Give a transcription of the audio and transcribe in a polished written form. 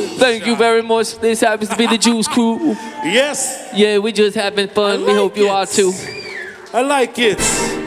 Thank you very much. This happens to be the Juice Crew. Yes. Yeah, we just having fun. We hope you are too. I like it.